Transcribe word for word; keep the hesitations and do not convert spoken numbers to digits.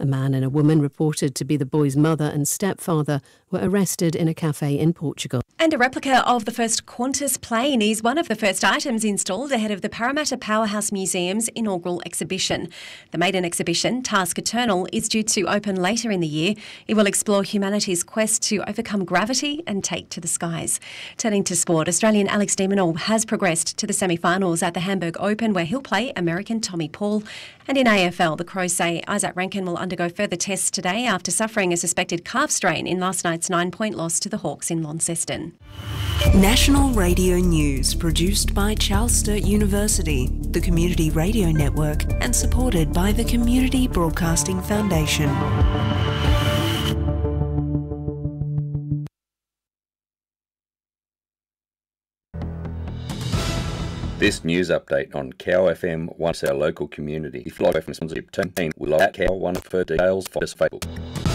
A man and a woman reported to be the boy's mother and stepfather were arrested in a cafe in Portugal. And a replica of the first Qantas plane is one of the first items installed ahead of the Parramatta Powerhouse Museum's inaugural exhibition. The maiden exhibition, Task Eternal, is due to open later in the year. It will explore humanity's quest to overcome gravity and take to the skies. Turning to sport, Australian Alex de Minaur has progressed to the semi-finals at the Hamburg Open, where he'll play American Tommy Paul. And in A F L, the Crows say Isaac Rankin will undergo further tests today after suffering a suspected calf strain in last night's nine-point loss to the Hawks in Launceston. National Radio News, produced by Charles Sturt University, the Community Radio Network, and supported by the Community Broadcasting Foundation. This news update on Cow F M wants our local community. If you like F M sponsorship team, we like Cow one for details for us Facebook.